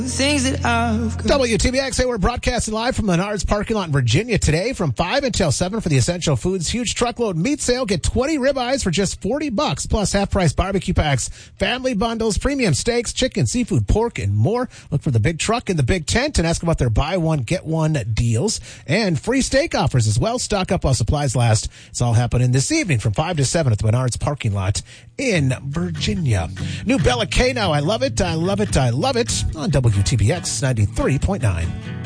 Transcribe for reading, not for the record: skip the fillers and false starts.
Things that I've WTBX, hey, we're broadcasting live from Menards parking lot in Virginia today from 5 until 7 for the Essential Foods Huge Truckload Meat Sale. Get 20 ribeyes for just $40 plus half-price barbecue packs, family bundles, premium steaks, chicken, seafood, pork, and more. Look for the big truck in the big tent and ask about their buy one, get one deals and free steak offers as well. Stock up while supplies last. It's all happening this evening from 5 to 7 at the Menards parking lot in Virginia. New Bella K now. I love it. I love it. I love it on WTBX 93.9.